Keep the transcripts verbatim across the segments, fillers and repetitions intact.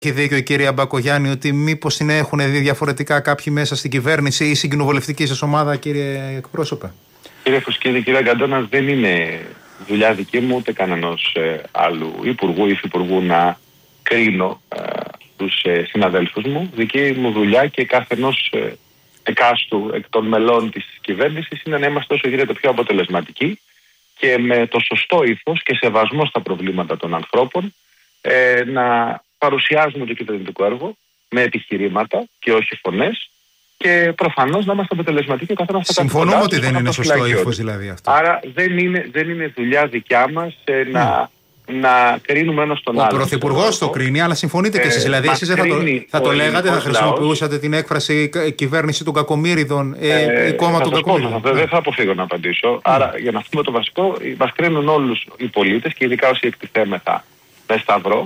Έχει δίκιο η κυρία Μπακογιάννη ότι μήπως έχουν δει διαφορετικά κάποιοι μέσα στην κυβέρνηση ή στην κοινοβουλευτική σας ομάδα, κύριε εκπρόσωπε? Κύριε Φουσκίδη, κύριε Καντώνα, δεν είναι δουλειά δική μου ούτε κανένας ε, άλλου υπουργού ή υφυπουργού να κρίνω ε, τους ε, συναδέλφους μου. Δική μου δουλειά και κάθε ενός ε, εκάστου εκ των μελών της κυβέρνησης είναι να είμαστε όσο γίνεται πιο αποτελεσματικοί και με το σωστό ύφος και σεβασμό στα προβλήματα των ανθρώπων ε, να παρουσιάζουμε το κυβερνητικό έργο με επιχειρήματα και όχι φωνές και προφανώς να είμαστε αποτελεσματικοί. Συμφωνούμε ότι δεν είναι σωστό ύφος δηλαδή αυτό. Άρα δεν είναι, δεν είναι δουλειά δικιά μας ε, να, mm. να κρίνουμε ένας τον Ο άλλο. Ο Πρωθυπουργός το κρίνει, αλλά συμφωνείτε ε, και εσείς. Δηλαδή εσείς θα το, θα το λέγατε, θα χρησιμοποιούσατε την έκφραση κυβέρνηση των κακομοίριδων ε, ε, ή κόμμα των κακομοίριδων. Δεν θα αποφύγω να απαντήσω. Mm. Άρα για να πούμε το βασικό, μας κρίνουν όλους οι πολίτες και ειδικά όσοι εκτιθέμεθα με σταυρό.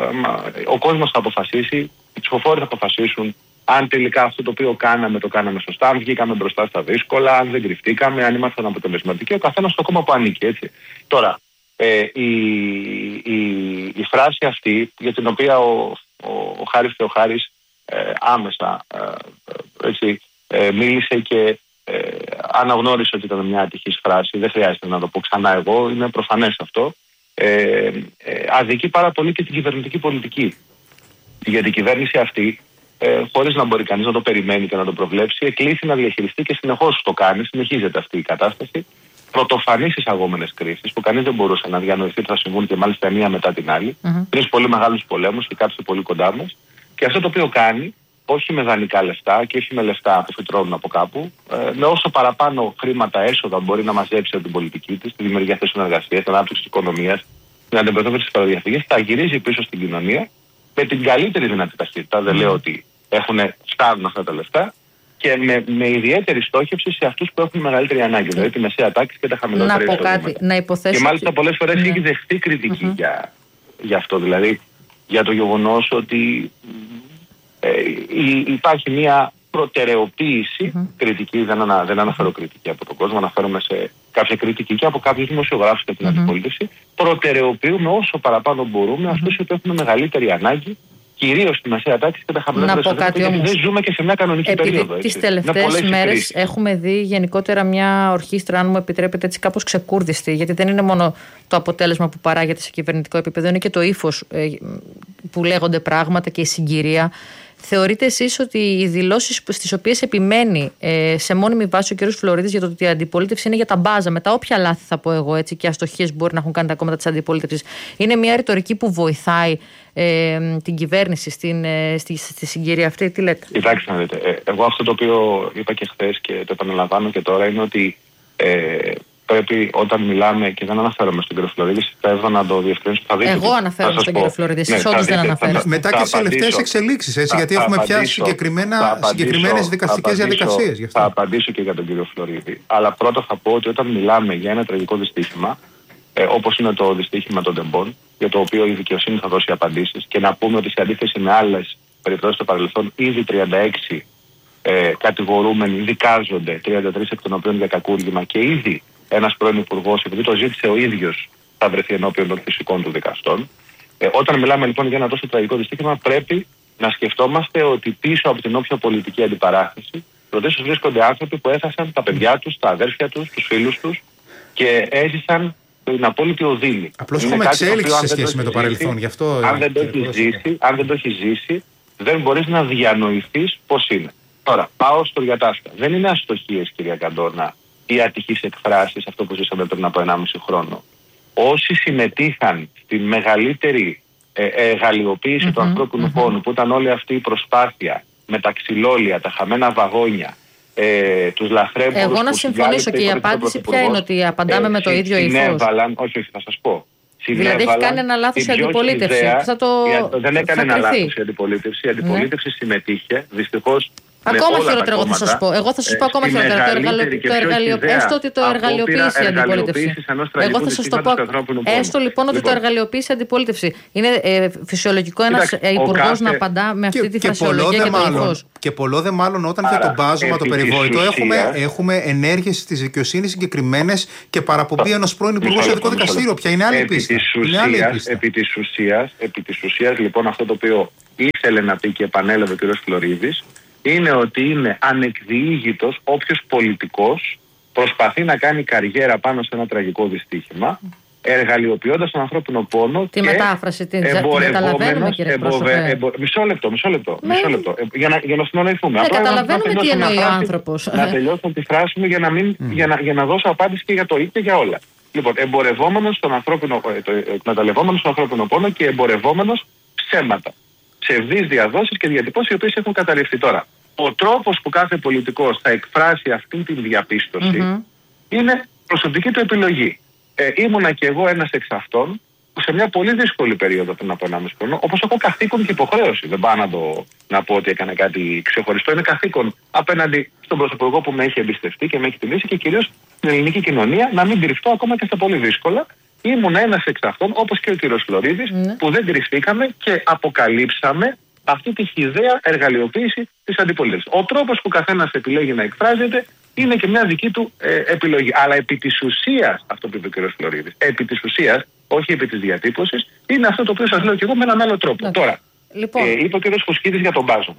Ο κόσμος θα αποφασίσει, οι ψηφοφόροι θα αποφασίσουν αν τελικά αυτό το οποίο κάναμε το κάναμε σωστά, αν βγήκαμε μπροστά στα δύσκολα, αν δεν κρυφτήκαμε, αν ήμασταν αποτελεσματικοί, ο καθένας στο κόμμα που ανήκει, έτσι. Τώρα, ε, η, η, η φράση αυτή, για την οποία ο, ο, ο Χάρης Θεοχάρης ε, άμεσα ε, έτσι, ε, μίλησε και ε, αναγνώρισε ότι ήταν μια ατυχής φράση, δεν χρειάζεται να το πω ξανά εγώ, είναι προφανές αυτό. Ε, ε, αδικεί πάρα πολύ και την κυβερνητική πολιτική. Γιατί η κυβέρνηση αυτή, ε, χωρίς να μπορεί κανείς να το περιμένει και να το προβλέψει, εκλήθη να διαχειριστεί και συνεχώς το κάνει, συνεχίζεται αυτή η κατάσταση. Πρωτοφανείς εισαγόμενες κρίσεις που κανείς δεν μπορούσε να διανοηθεί ότι θα συμβούν και μάλιστα μία μετά την άλλη. Mm-hmm. Τρεις πολύ μεγάλους πολέμους και κάποιοι πολύ κοντά μας. Και αυτό το οποίο κάνει, όχι με δανεικά λεφτά και όχι με λεφτά που φυτρώνουν από κάπου, ε, με όσο παραπάνω χρήματα έσοδα μπορεί να μαζέψει από την πολιτική της, τη δημιουργία θέσεων εργασίας, την ανάπτυξη της οικονομίας, την αντιμετώπιση της φοροδιαφυγής, θα γυρίζει πίσω στην κοινωνία με την καλύτερη δυνατή ταχύτητα. Mm. Δεν λέω ότι έχουν, φτάνουν αυτά τα λεφτά και με, με ιδιαίτερη στόχευση σε αυτούς που έχουν μεγαλύτερη ανάγκη, δηλαδή τη μεσαία τάξη και τα χαμηλότερα εισοδήματα. Και μάλιστα πολλές φορές mm. έχει δεχτεί κριτική mm-hmm. για, για αυτό, δηλαδή για το γεγονός ότι ε, υπάρχει μια προτεραιοποίηση mm-hmm. κριτική, δεν, ανα, δεν αναφέρω κριτική από τον κόσμο, αναφέρομαι σε κάποια κριτική και από κάποιους δημοσιογράφους και την mm-hmm. αντιπολίτευση. Προτεραιοποιούμε όσο παραπάνω μπορούμε mm-hmm. αυτούς που έχουν μεγαλύτερη ανάγκη, κυρίως στη μεσαία τάξη και τα χαμηλότερα εισοδήματα, γιατί δεν ζούμε και σε μια κανονική Επειδή περίοδο. Τις τελευταίες μέρες έχουμε δει γενικότερα μια ορχήστρα, αν μου επιτρέπετε, έτσι κάπως ξεκούρδιστη, γιατί δεν είναι μόνο το αποτέλεσμα που παράγεται σε κυβερνητικό επίπεδο, είναι και το ύφος ε, που λέγονται πράγματα και η συγκυρία. Θεωρείτε εσείς ότι οι δηλώσεις στις οποίες επιμένει ε, σε μόνιμη βάση ο κ. Φλωρίδης για το ότι η αντιπολίτευση είναι για τα μπάζα, μετά όποια λάθη θα πω εγώ έτσι και αστοχίες μπορεί να έχουν κάνει τα κόμματα της αντιπολίτευσης, είναι μια ρητορική που βοηθάει ε, την κυβέρνηση στην, ε, στη, στη συγκυρία αυτή? Τι λέτε? Κοιτάξτε να δείτε, ε, εγώ αυτό το οποίο είπα και χθες και το επαναλαμβάνω και τώρα είναι ότι ε, πρέπει όταν μιλάμε, και δεν αναφέρομαι στον κύριο Φλωρίδη, θα να το διευκρινίσω. Εγώ αναφέρομαι στον κύριο Φλωρίδη, εσείς όντως δεν αναφέρεστε. Μετά και τις τελευταίες εξελίξεις, έτσι, γιατί έχουμε πια συγκεκριμένες δικαστικές διαδικασίες. Θα απαντήσω και για τον κύριο Φλωρίδη. Αλλά πρώτα θα πω ότι όταν μιλάμε για ένα τραγικό δυστύχημα, ε, όπως είναι το δυστύχημα των τεμπών, για το οποίο η δικαιοσύνη θα δώσει απαντήσεις, και να πούμε ότι σε αντίθεση με άλλες περιπτώσεις στο παρελθόν, ήδη τριάντα έξι ε, κατηγορούμενοι δικάζονται, τριάντα τρεις εκ των οποίων για κακούργημα, και ήδη ένας πρώην υπουργός, επειδή το ζήτησε ο ίδιος, θα βρεθεί ενώπιον των φυσικών του δικαστών. Ε, όταν μιλάμε λοιπόν για ένα τόσο τραγικό δυστύχημα, πρέπει να σκεφτόμαστε ότι πίσω από την όποια πολιτική αντιπαράθεση πρωτίστως βρίσκονται άνθρωποι που έχασαν τα παιδιά τους, τα αδέρφια τους, τους φίλους τους και έζησαν την απόλυτη οδύνη. Απλώς έχουμε εξέλιξη σε σχέση με το παρελθόν. Γι' αυτό, αν, δεν το έχει ζήσει, αν δεν το έχει ζήσει, δεν μπορείς να διανοηθείς πώς είναι. Τώρα, πάω στο Γιατάσκα. Δεν είναι αστοχίες, κυρία Καντώνα, ή ατυχείς εκφράσεις, αυτό που ζήσαμε πριν από ενάμιση χρόνο. Όσοι συμμετείχαν στη μεγαλύτερη ε, ε, γαλλιοποίηση mm-hmm, του ανθρώπινου mm-hmm. πόνου, που ήταν όλη αυτή η προσπάθεια με τα ξυλόλια, τα χαμένα βαγόνια, ε, τους λαθρέμπορους. Εγώ να συμφωνήσω, και η απάντηση ποια είναι? Ότι απαντάμε ε, με το συ, ίδιο ύφος. Όχι, όχι, θα σας πω. Δηλαδή έχει κάνει ένα λάθος η αντιπολίτευση. Ιδέα, θα το... η, δεν έκανε θα ένα λάθος η αντιπολίτευση. Η αντιπολίτευση ναι. συμμετείχε. Δυστυχώς Ακόμα χειρότερο, εγώ θα σας πω. Εγώ θα σας πω ακόμα χειρότερα. Το εργαλειοποίηση, έστω ότι το εργαλειοποίησε η αντιπολίτευση. Εγώ θα σας το πω. Έστω λοιπόν ότι το εργαλειοποίησε η αντιπολίτευση. Είναι ε, φυσιολογικό ένας υπουργός να απαντά με αυτή τη φρασιολογία και το ύφος. Και πολλό δε μάλλον όταν για το μπάζωμα το περιβόητο έχουμε, έχουμε ενέργειες της δικαιοσύνης συγκεκριμένες και παραπομπή ενός πρώην υπουργού σε ειδικό δικαστήριο. Ποια είναι άλλη πίστα. Επί της ουσίας, επί της ουσίας, λοιπόν, αυτό το οποίο ήθελε να πει και επανέλαβε ο κ. Φλωρίδης είναι ότι είναι ανεκδιήγητος όποιος πολιτικός προσπαθεί να κάνει καριέρα πάνω σε ένα τραγικό δυστύχημα, εργαλειοποιώντας τον ανθρώπινο πόνο. Τη μετάφραση, την καταλαβαίνουμε, κύριε Πρόσωπε. Εμπο, μισό λεπτό, μισό λεπτό. Ναι. Μισό λεπτό. Ε, για, να, για να συνονοηθούμε. Ναι, καταλαβαίνουμε να τι εννοεί ο άνθρωπος. Να τελειώσω τη φράση μου για να, μην, mm. για, να, για να δώσω απάντηση και για το ή και για όλα. Λοιπόν, εμπορευόμενος στον ανθρώπινο, εκμεταλλευόμενος στον ανθρώπινο πόνο και εμπορευόμενος ψέματα. Ψευδείς διαδόσεις και διατυπώσεις οι οποίες έχουν καταληφθεί τώρα. Ο τρόπος που κάθε πολιτικός θα εκφράσει αυτή την διαπίστωση mm-hmm. είναι προσωπική του επιλογή. Ε, ήμουνα και εγώ ένας εξ αυτών που σε μια πολύ δύσκολη περίοδο πριν από ενάμιση χρόνο, όπως έχω καθήκον και υποχρέωση. Δεν πάω να, το, να πω ότι έκανα κάτι ξεχωριστό. Είναι καθήκον απέναντι στον πρωθυπουργό που με έχει εμπιστευτεί και με έχει τιμήσει και κυρίως στην ελληνική κοινωνία να μην κρυφτώ ακόμα και στα πολύ δύσκολα. Ήμουν ένας εξ αυτών, όπως και ο κ. Φλωρίδης, mm. που δεν κρυφτήκαμε και αποκαλύψαμε αυτή τη χυδαία εργαλειοποίηση της αντιπολίτευσης. Ο τρόπος που καθένας επιλέγει να εκφράζεται είναι και μια δική του ε, επιλογή. Αλλά επί της ουσίας, αυτό που είπε ο κ. Φλωρίδης, επί της ουσίας, όχι επί της διατύπωσης, είναι αυτό το οποίο σας λέω και εγώ με έναν άλλο τρόπο. Okay. Τώρα, λοιπόν. ε, είπε ο κ. Φουσκίδης για τον μπάζο.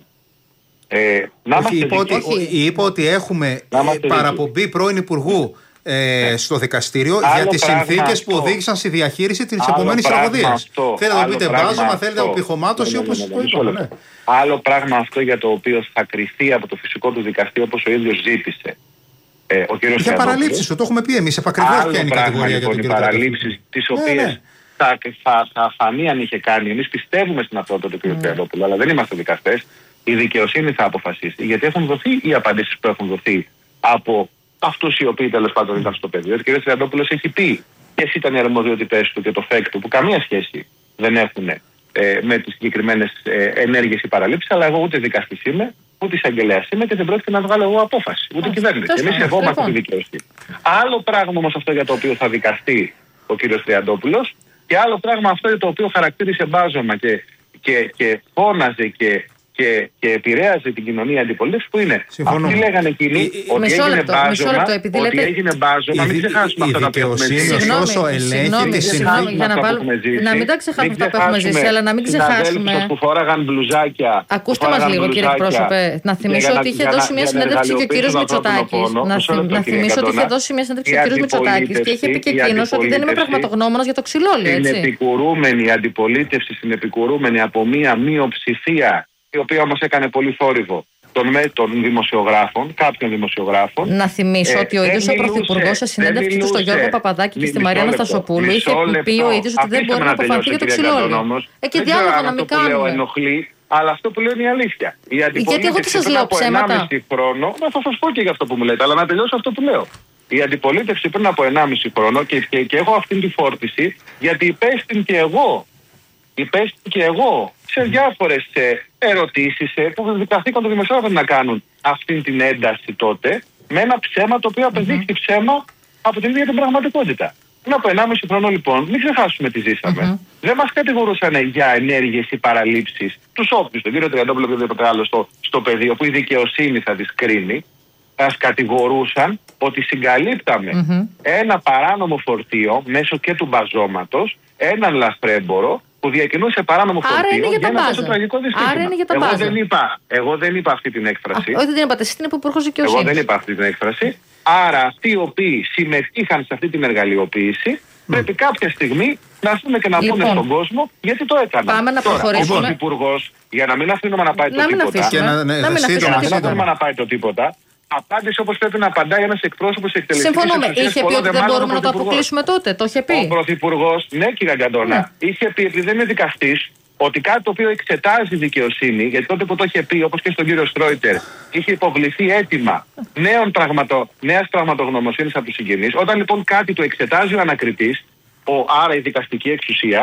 Ε, να όχι, είπε, ότι, είπε ότι έχουμε ε, παραπομπή πρώην υπουργού Ε, ναι. στο δικαστήριο άλλο για τις συνθήκες που οδήγησαν στη διαχείριση της επομένης τραγωδίας. Θέλετε να το πείτε μπάζωμα, θέλετε απειχωμάτωση, όπως το είπαμε. Ναι. Άλλο πράγμα αυτό για το οποίο θα κριθεί από το φυσικό του δικαστήριο όπως ο ίδιος ζήτησε. Ε, ο κύριος για παραλήψεις, το έχουμε πει εμείς επακριβώς ποια είναι η κατηγορία για τον κύριο Τριαντόπουλο. Παραλήψεις τις οποίες ναι, ναι. θα, θα, θα φανεί αν είχε κάνει. Εμείς πιστεύουμε στην αυτότητα του κύριου Τριαντόπουλου, αλλά δεν είμαστε δικαστές. Η δικαιοσύνη θα αποφασίσει. Γιατί έχουν δοθεί οι απαντήσεις που έχουν δοθεί από αυτούς οι οποίοι τέλος πάντων ήταν στο πεδίο. Ο κ. Τριαντόπουλος έχει πει ποιες ήταν οι αρμοδιότητές του και το φεκ του που καμία σχέση δεν έχουν ε, με τις συγκεκριμένες ε, ενέργειες ή παραλήψεις, αλλά εγώ ούτε δικαστής είμαι, ούτε εισαγγελέας είμαι και δεν πρόκειται να βγάλω εγώ απόφαση, ούτε κυβέρνηση. Εμείς σεβόμαστε τη δικαιοσύνη. Άλλο πράγμα όμως αυτό για το οποίο θα δικαστεί ο κ. Τριαντόπουλος και άλλο πράγμα αυτό για το οποίο χαρακτήρισε μπάζωμα και, και, και φώναζε και. Και, και επηρέαζε την κοινωνία αντιπολίτευση που είναι. Συμφωνώ. Αυτοί λέγανε εκείνοι η, η, ότι έγινε μπάζωμα, ότι λέτε... έγινε μπάζωμα, μην ξεχάσουμε αυτά τα που έχουμε ζήσει. Συγγνώμη, συγγνώμη, για να, βάλω, να μην τα ξεχάσουμε αυτά που έχουμε ζήσει, αλλά να μην ξεχάσουμε. Που φόραγαν μπλουζάκια. Ακούστε μας λίγο, κύριε πρόσωπε. Να θυμίσω ότι είχε δώσει μια συνέντευξη και ο κύριος Μητσοτάκης. Να θυμίσω ότι είχε δώσει μια συνέντευξη και ο κύριος Μητσοτάκης και είχε πει και εκείνος ότι δεν είμαι πραγματογνώμονας για το ξυλόλιο. Είναι επικουρούμενη αντιπολίτευση, συνεπικουρούμενη από μία μειοψηφία, η οποία όμως έκανε πολύ θόρυβο των, των δημοσιογράφων, κάποιων δημοσιογράφων. Να θυμίσω ε, ότι ο ίδιος ο Πρωθυπουργός σε συνέντευξη του στο Γιώργο Παπαδάκη και στη Μαρία Αναστασοπούλου είχε πει ο ίδιος ότι δεν μπορεί να αποφανθεί για το ξυλόλιο. Ε, και διάλογο να μην κάνουμε. Ενοχλεί, αλλά αυτό που λέω είναι η αλήθεια. Η γιατί εγώ τι σας λέω ψέματα. Χρόνο, να θα σας πω και για αυτό που μου λέτε, αλλά να τελειώσω αυτό που λέω. Η αντιπολίτευση πριν από ενάμιση χρόνο και, και, και έχω αυτή τη φόρτιση, γιατί υπέστην και εγώ. Υπέστη και εγώ σε διάφορες ερωτήσεις που καθήκον των δημοσιογράφων να κάνουν αυτή την ένταση τότε με ένα ψέμα το οποίο απεδείχθη mm-hmm. ψέμα από την ίδια την πραγματικότητα. Πριν από ενάμιση χρόνο λοιπόν, μην ξεχάσουμε τι ζήσαμε. Mm-hmm. Δεν μας κατηγορούσαν για ενέργειες ή παραλήψεις τους όποιους, τον κύριο Τριαντόπουλο και οτιδήποτε άλλο στο, στο πεδίο που η δικαιοσύνη θα τις κρίνει. Μας κατηγορούσαν ότι συγκαλύπταμε mm-hmm. ένα παράνομο φορτίο μέσω και του μπαζώματος, έναν λαθρέμπορο που διακινούσε παράνομο φορτίο για ένα τόσο τραγικό δυστύχημα. Άρα είναι για τα εγώ, μπάζα. δεν είπα, εγώ δεν είπα αυτή την έκφραση. Α, όχι, δεν είπατε, εσείς την υπουργός δικαιοσύνης. Εγώ δεν είπα αυτή την έκφραση. Άρα αυτοί οι οποίοι συμμετείχαν σε αυτή την εργαλειοποίηση mm. πρέπει κάποια στιγμή να έρθουν και να λοιπόν, πούνε στον κόσμο γιατί το έκαναν. Πάμε να προχωρήσουμε. Ο Πρωθυπουργός, για να μην αφήνουμε να πάει το τίποτα. Να μην αφήνουμε να πάει το τίποτα. Απάντησε όπως πρέπει να απαντάει ένας εκπρόσωπος της εκτελεστικής εξουσίας. Συμφωνούμε. Είχε πει ότι δεν μπορούμε να το αποκλείσουμε τότε. Το είχε πει. Ο Πρωθυπουργός, ναι, κύριε Αγκαντώνα, ναι. είχε πει, επειδή δεν είναι δικαστής, ότι κάτι το οποίο εξετάζει η δικαιοσύνη, γιατί τότε που το είχε πει, όπως και στον κύριο Στρόιτερ, είχε υποβληθεί αίτημα πραγματο, νέας πραγματογνωμοσύνης από τους συγγενείς. Όταν λοιπόν κάτι το εξετάζει ο ανακριτής, ο, άρα η δικαστική εξουσία, ο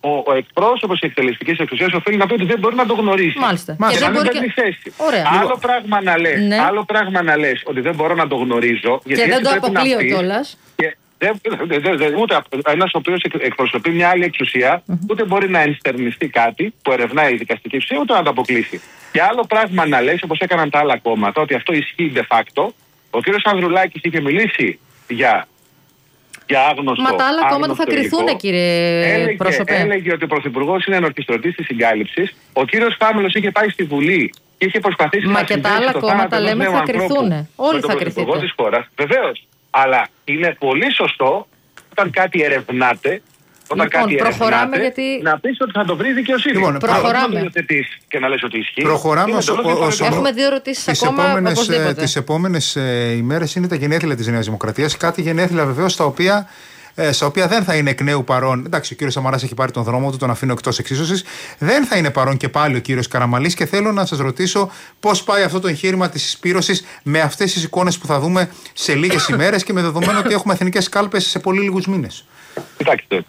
ο, ο εκπρόσωπος της εκτελεστικής εξουσίας οφείλει να πει ότι δεν μπορεί να το γνωρίσει. Μάλιστα. Και, και να μην παίρνει και... θέση. Άλλο πράγμα, να λες, ναι. άλλο πράγμα να λες ότι δεν μπορώ να το γνωρίζω. Και δεν το αποκλείω κιόλας. Ούτε ένας ο οποίος εκπροσωπεί μια άλλη εξουσία, mm-hmm. ούτε μπορεί να ενστερνιστεί κάτι που ερευνάει η δικαστική εξουσία, ούτε να το αποκλείσει. Και άλλο πράγμα να λες, όπως έκαναν τα άλλα κόμματα, ότι αυτό ισχύει de facto. Ο κύριος Ανδρουλάκης είχε μιλήσει για, για άγνωστο. Μα τα άλλα κόμματα θα κρυθούν, κύριε έλεγε, πρόσωπε. Έλεγε ότι ο Πρωθυπουργός είναι ενορχιστρωτής της συγκάλυψης. Ο κύριος Φάμελος είχε πάει στη Βουλή και είχε προσπαθήσει Μα να και τα άλλα κόμματα λέμε θα κρυθούν. Όλοι θα κρυθούν. Βεβαίως. Αλλά είναι πολύ σωστό όταν κάτι ερευνάται, όταν λοιπόν, κάτι ερευνάται, γιατί... να πεις ότι θα το βρει δικαιοσύνη. Λοιπόν, προχωράμε. Να και να λες ότι ισχύει. Προχωράμε όσο, όσο, Έχουμε δύο ερωτήσεις ακόμα. Επόμενες, τις επόμενες ε, ημέρες είναι τα γενέθλια της Νέας Δημοκρατίας. Κάτι γενέθλια βεβαίως τα οποία... στα οποία δεν θα είναι εκ νέου παρόν. Εντάξει, ο κύριος Σαμαράς έχει πάρει τον δρόμο του, τον αφήνω εκτός εξίσωσης. Δεν θα είναι παρόν και πάλι ο κύριος Καραμανλής και θέλω να σας ρωτήσω πώς πάει αυτό το εγχείρημα της συσπήρωσης με αυτές τις εικόνες που θα δούμε σε λίγες ημέρες και με δεδομένο ότι έχουμε εθνικές κάλπες σε πολύ λίγους μήνες. Κοιτάξτε,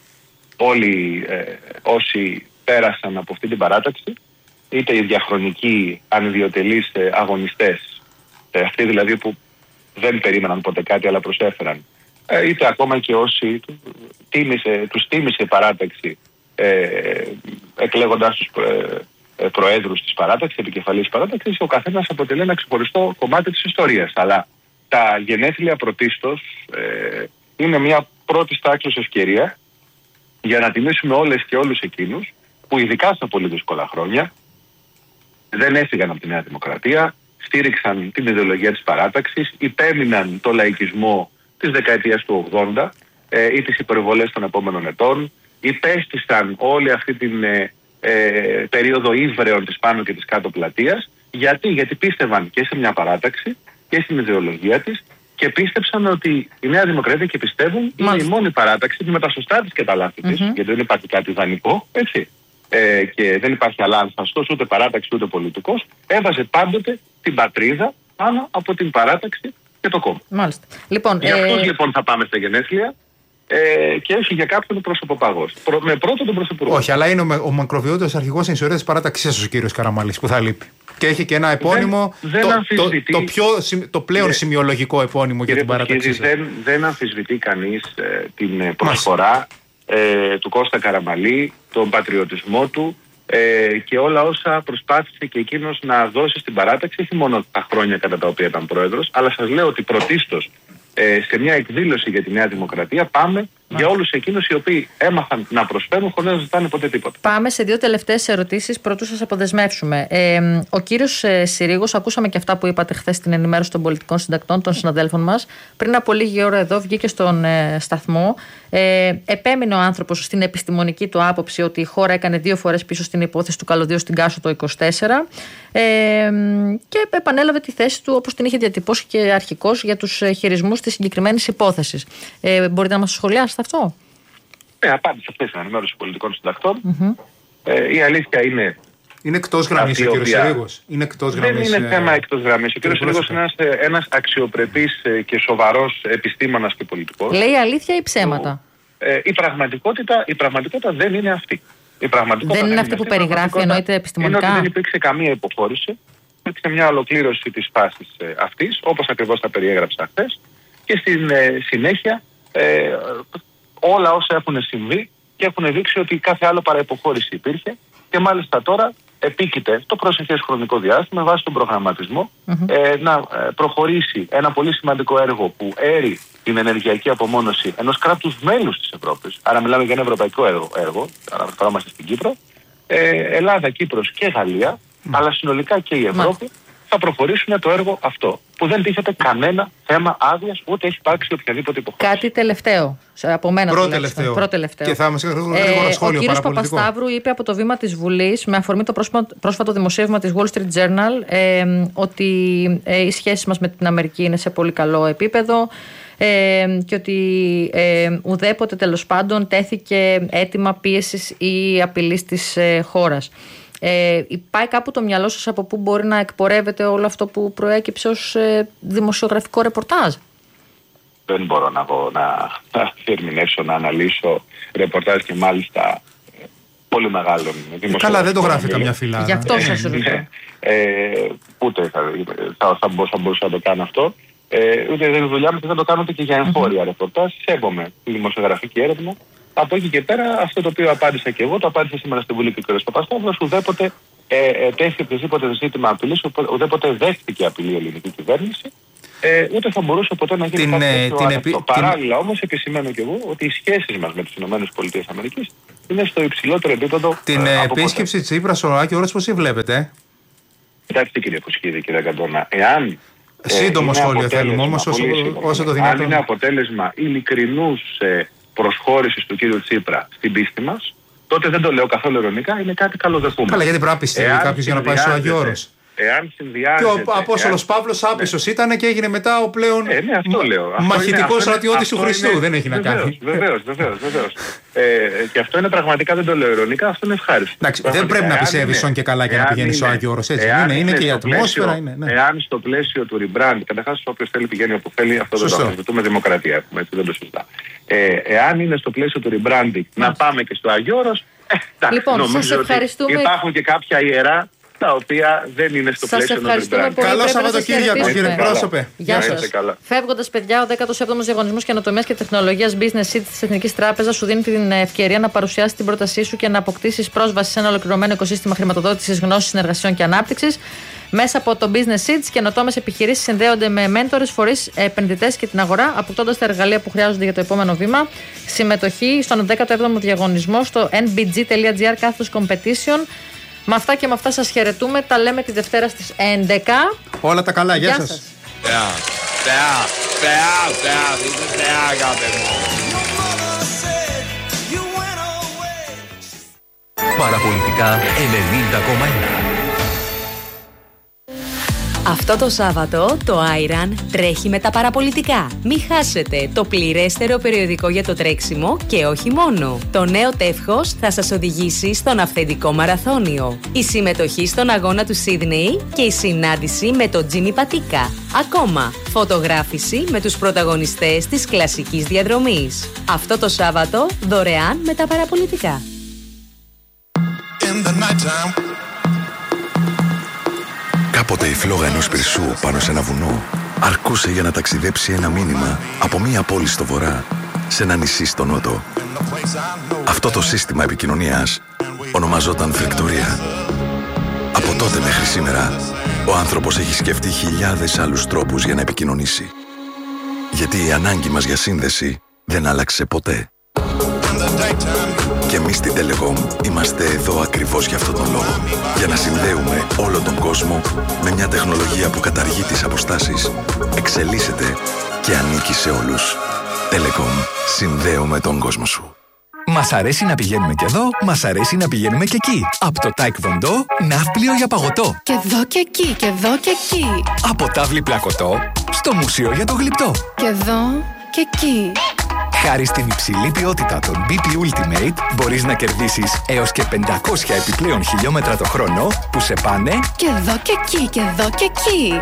όλοι ε, όσοι πέρασαν από αυτή την παράταξη, είτε οι διαχρονικοί ανιδιοτελείς ε, αγωνιστές, ε, αυτοί δηλαδή που δεν περίμεναν ποτέ κάτι αλλά προσέφεραν, είτε ακόμα και όσοι τίμησε, τους τίμησε η παράταξη ε, εκλέγοντας τους ε, ε, προέδρους της παράταξης, επικεφαλής της παράταξης, ο καθένας αποτελεί ένα ξεχωριστό κομμάτι της ιστορίας. Αλλά τα γενέθλια πρωτίστως ε, είναι μια πρώτη τάξης ευκαιρία για να τιμήσουμε όλες και όλους εκείνους που ειδικά στα πολύ δύσκολα χρόνια δεν έφυγαν από τη Νέα Δημοκρατία, στήριξαν την ιδεολογία της παράταξης, υπέμειναν το λαϊκισμό της δεκαετίας του ογδόντα ε, ή τις υπερβολές των επόμενων ετών, υπέστησαν όλη αυτή την ε, ε, περίοδο ύβρεων της πάνω και της κάτω πλατείας. Γιατί, γιατί πίστευαν και σε μια παράταξη και στην ιδεολογία της και πίστεψαν ότι η Νέα Δημοκρατία και πιστεύουν Μάλιστα. είναι η μόνη παράταξη με τα σωστά της και τα λάθη της, mm-hmm. γιατί δεν υπάρχει κάτι ιδανικό, έτσι. Ε, και δεν υπάρχει αλάνθαστος ούτε παράταξη ούτε πολιτικός, έβαζε πάντοτε την πατρίδα πάνω από την παράταξη και το κόμμα. Μάλιστα. Λοιπόν, για αυτούς ε... λοιπόν θα πάμε στα γενέθλια ε, και όχι για κάποιον προσωποπαγός. Προ, με πρώτο τον Πρωθυπουργό. Όχι, αλλά είναι ο, ο μακροβιότερος αρχηγός στην ιστορία της παράταξής σας ο κύριος Καραμανλής που θα λείπει. Και έχει και ένα επώνυμο, δεν, το, δεν το, το, πιο, το πλέον ναι. σημειολογικό επώνυμο για την παράταξή σας. Δεν, δεν αμφισβητεί κανείς ε, την προσφορά ε, του Κώστα Καραμανλή, τον πατριωτισμό του ε, και όλα όσα προσπάθησε και εκείνος να δώσει στην παράταξη, όχι μόνο τα χρόνια κατά τα οποία ήταν πρόεδρος, αλλά σας λέω ότι πρωτίστως ε, σε μια εκδήλωση για τη Νέα Δημοκρατία πάμε Μάλιστα. για όλους εκείνους οι οποίοι έμαθαν να προσφέρουν χωρίς να ζητάνε ποτέ τίποτα. Πάμε σε δύο τελευταίες ερωτήσεις πρωτού σας αποδεσμεύσουμε. Ε, ο κύριος ε, Συρίγος, ακούσαμε και αυτά που είπατε χθες στην ενημέρωση των πολιτικών συντακτών των συναδέλφων μας. Πριν από λίγη ώρα εδώ βγήκε στον ε, σταθμό. Ε, επέμεινε ο άνθρωπος στην επιστημονική του άποψη ότι η χώρα έκανε δύο φορές πίσω στην υπόθεση του καλωδίου στην Κάσο το είκοσι τέσσερα ε, και επανέλαβε τη θέση του όπως την είχε διατυπώσει και αρχικώς για τους χειρισμούς της συγκεκριμένης υπόθεσης. Ε, μπορείτε να μας σχολιάσετε αυτό? Ναι, απάντησε αυτές την ενημέρωση πολιτικών συντακτών. Mm-hmm. Ε, η αλήθεια είναι. Είναι εκτός γραμμής ο κ. Συρίγος. Δεν είναι θέμα εκτός γραμμής. Ο κ. Συρίγος είναι ένας, ένας αξιοπρεπής και σοβαρός επιστήμονας και πολιτικός. Λέει αλήθεια ή ψέματα? Ε, η, πραγματικότητα, η πραγματικότητα δεν είναι αυτή. Η πραγματικότητα δεν είναι αυτή που περιγράφει, εννοείται επιστημονικά. Είναι ότι δεν υπήρξε καμία υποχώρηση. Υπήρξε μια ολοκλήρωση της φάσης ε, αυτής, όπως ακριβώς τα περιέγραψα χθες. Και στην ε, συνέχεια ε, όλα όσα έχουν συμβεί και έχουν δείξει ότι κάθε άλλο παραϋποχώρηση υπήρχε και μάλιστα τώρα επίκειται το προσεχές χρονικό διάστημα βάσει τον προγραμματισμό mm-hmm. ε, να ε, προχωρήσει ένα πολύ σημαντικό έργο που έρει την ενεργειακή απομόνωση ενός κράτους μέλους της Ευρώπης. Άρα μιλάμε για ένα ευρωπαϊκό έργο, έργο αναφερόμαστε στην Κύπρο, ε, Ελλάδα, Κύπρος και Γαλλία, mm. αλλά συνολικά και η Ευρώπη mm. θα προχωρήσουν το έργο αυτό, που δεν τίθεται κανένα θέμα άδειας, ούτε έχει υπάρξει οποιαδήποτε υποχώρηση. Κάτι τελευταίο, από μένα Προτελευταίο. Προτελευταίο. Και θα μας γρήγορα σχόλιο. Ο κύριος Παπασταύρου είπε από το βήμα της Βουλής, με αφορμή το πρόσφατο δημοσίευμα της Wall Street Journal, ε, ότι ε, οι σχέσεις μας με την Αμερική είναι σε πολύ καλό επίπεδο ε, και ότι ε, ουδέποτε τέλος πάντων τέθηκε αίτημα πίεσης ή απειλής της ε, χώρας. Ε, πάει κάπου το μυαλό σας από πού μπορεί να εκπορεύεται όλο αυτό που προέκυψε ως ε, δημοσιογραφικό ρεπορτάζ? Δεν μπορώ να, να, να ερμηνεύσω, να αναλύσω ρεπορτάζ και μάλιστα πολύ μεγάλων δημοσιογράφων. Καλά, δεν το γράφει καμιά φυλάδα. Γι' αυτό σας ρωτώ. Ούτε θα, θα, θα, μπορούσα, θα μπορούσα να το κάνω αυτό. Ε, ούτε δεν είναι δουλειά μου και δεν το κάνω ούτε και για εγχώρια ρεπορτάζ. Σέβομαι τη δημοσιογραφική έρευνα. Από εκεί και πέρα, αυτό το οποίο απάντησα και εγώ, το απάντησα σήμερα στην Βουλή και ο κ. Παπασταύρος, ουδέποτε ε, ε, τέθηκε οποιοδήποτε ζήτημα απειλής, ουδέποτε δέχτηκε απειλή η ελληνική κυβέρνηση, ε, ούτε θα μπορούσε ποτέ να γίνει την, κάτι τέτοιο την επί... Παράλληλα την... όμως, επισημαίνω και εγώ ότι οι σχέσεις μας με τις ΗΠΑ είναι στο υψηλότερο επίπεδο. Την ε, επίσκεψη Τσίπρα στο Άκη Ώρας πώς τη βλέπετε? Κοιτάξτε κύριε Κουσχίδη, κύριε Καντώνα, εάν. Σύντομο ε, σχόλιο θέλουμε όμως, όσο, όσο το δυνατόν. Αν είναι αποτέλεσμα ειλικρινούς ε, προσχώρησης του κύριου Τσίπρα στην πίστη μας, τότε δεν το λέω καθόλου ειρωνικά, είναι κάτι καλοδεχούμενο. Καλά, γιατί πρέπει να πιστεύει κάποιος για να πάει στο Άγιο Όρος. Εάν συνδυάζεται. Και ο Απόστολος εάν... Παύλος άπεισος ναι. ήταν και έγινε μετά ο πλέον ε, ναι, αυτό λέω. μαχητικός στρατιώτης του Χριστού. Είναι... Δεν έχει να κάνει. Βεβαίως, βεβαίως, βεβαίως. Ε, και αυτό είναι πραγματικά, δεν το λέω ειρωνικά, αυτό είναι ευχάριστο. Εντάξει, δεν πρέπει να πιστεύεις όν και καλά για να πηγαίνει στο Άγιο Όρος. Έτσι. Είναι, είναι και η ατμόσφαιρα. Είναι, ναι. Εάν στο πλαίσιο του rebrand, καταρχάς όποιος θέλει πηγαίνει όπου θέλει, αυτό δεν το αμφισβητούμε, δημοκρατία, δεν το συζητά. Εάν είναι στο πλαίσιο του rebranding να πάμε και στο Άγιο Όρος, λοιπόν, σας ευχαριστούμε. Υπάρχουν και κάποια ιερά τα οποία δεν είναι στο σας πλαίσιο του ευχαριστούμε πολύ. Καλό Σαββατοκύριακο, κύριε πρόσωπε. Γεια σας. Φεύγοντας, παιδιά, ο δέκατος έβδομος Διαγωνισμός Καινοτομίας και Τεχνολογίας Business Seat της Εθνικής Τράπεζας σου δίνει την ευκαιρία να παρουσιάσεις την πρότασή σου και να αποκτήσεις πρόσβαση σε ένα ολοκληρωμένο οικοσύστημα χρηματοδότησης, γνώσης, συνεργασιών και ανάπτυξης. Μέσα από το Business Seats, καινοτόμες επιχειρήσεις συνδέονται με μέντορες, φορείς, επενδυτές και την αγορά, αποκτώντας τα εργαλεία που χρειάζονται για το επόμενο βήμα. Συμμετοχή στον δέκατο έβδομο Διαγωνισμό στο εν μπι τζι τελεία τζι άρ κάθετος competition. Με αυτά και με αυτά σας χαιρετούμε. Τα λέμε τη Δευτέρα στις έντεκα. Όλα τα καλά, γεια, γεια σας. Παραπολιτικά ενενήντα κόμμα ένα. Αυτό το Σάββατο το Άιραν τρέχει με τα παραπολιτικά. Μην χάσετε το πληρέστερο περιοδικό για το τρέξιμο και όχι μόνο. Το νέο τεύχος θα σας οδηγήσει στον αυθεντικό μαραθώνιο. Η συμμετοχή στον αγώνα του Σίδνεϊ και η συνάντηση με τον Τζίμι Πατίκα. Ακόμα, φωτογράφηση με τους πρωταγωνιστές της κλασικής διαδρομής. Αυτό το Σάββατο δωρεάν με τα παραπολιτικά. Κάποτε η φλόγα ενός πυρσού πάνω σε ένα βουνό αρκούσε για να ταξιδέψει ένα μήνυμα από μία πόλη στο βορρά σε ένα νησί στο νότο. Αυτό το σύστημα επικοινωνίας ονομαζόταν Φρικτορία. Από τότε μέχρι σήμερα ο άνθρωπος έχει σκεφτεί χιλιάδες άλλους τρόπους για να επικοινωνήσει. Γιατί η ανάγκη μας για σύνδεση δεν άλλαξε ποτέ. Και εμείς στην Telecom είμαστε εδώ ακριβώς για αυτόν τον λόγο. Για να συνδέουμε όλο τον κόσμο με μια τεχνολογία που καταργεί τις αποστάσεις, εξελίσσεται και ανήκει σε όλους. Telecom. Συνδέουμε τον κόσμο σου. Μας αρέσει να πηγαίνουμε και εδώ, μας αρέσει να πηγαίνουμε και εκεί. Από το Taekwondo, ναύπλιο για παγωτό. Και εδώ και εκεί, και εδώ και εκεί. Από τάβλη πλακωτό, στο μουσείο για το γλυπτό. Και εδώ και εκεί. Χάρη στην υψηλή ποιότητα των μπι πι Ultimate, μπορείς να κερδίσεις έως και πεντακόσια επιπλέον χιλιόμετρα το χρόνο που σε πάνε και εδώ και εκεί, και εδώ και εκεί.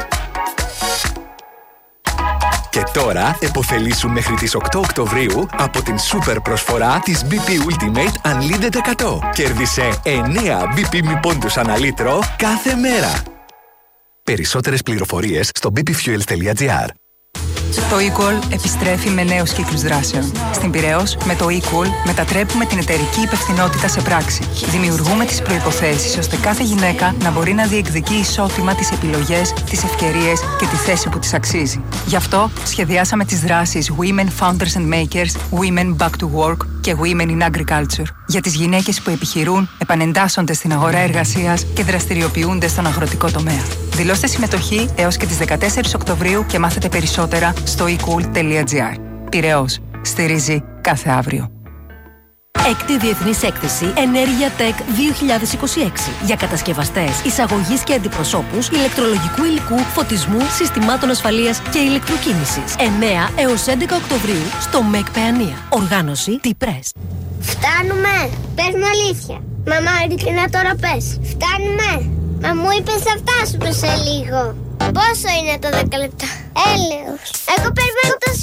Και τώρα επωφελήσου μέχρι τις οκτώ Οκτωβρίου από την σούπερ προσφορά της μπι πι Ultimate Unlimited εκατό. Κέρδισε εννέα μπι πι μη πόντους ανά λίτρο κάθε μέρα. Περισσότερες πληροφορίες στο μπι πι fuels τελεία τζι άρ. Το eCall επιστρέφει με νέους κύκλους δράσεων. Στην Πειραιώς, με το eCall μετατρέπουμε την εταιρική υπευθυνότητα σε πράξη. Δημιουργούμε τις προϋποθέσεις ώστε κάθε γυναίκα να μπορεί να διεκδικεί ισότιμα τις επιλογές, τις ευκαιρίες και τη θέση που της αξίζει. Γι' αυτό σχεδιάσαμε τις δράσεις Women Founders and Makers, Women Back to Work και Women in Agriculture. Για τις γυναίκες που επιχειρούν, επανεντάσσονται στην αγορά εργασίας και δραστηριοποιούνται στον αγροτικό τομέα. Δηλώστε συμμετοχή έως και τις δεκατέσσερις Οκτωβρίου και μάθετε περισσότερα στο e cool τελεία τζι άρ. Πειραιώς. Στηρίζει κάθε αύριο. Έκτη Διεθνής Έκθεση Ενέργεια Tech δύο χιλιάδες είκοσι έξι για κατασκευαστές, εισαγωγής και αντιπροσώπους, ηλεκτρολογικού υλικού, φωτισμού, συστημάτων ασφαλείας και ηλεκτροκίνησης. εννέα έως έντεκα Οκτωβρίου στο ΜΕΚ Παιανία. Οργάνωση T-Press. Φτάνουμε! Πες μου αλήθεια. Μαμά, ειλικρινά τώρα πες. Φτάνουμε! Μα μου είπες θα φτάσουμε σε λίγο. Πόσο είναι το δέκα λεπτά? Έλεος. Εγώ περιμένω τόση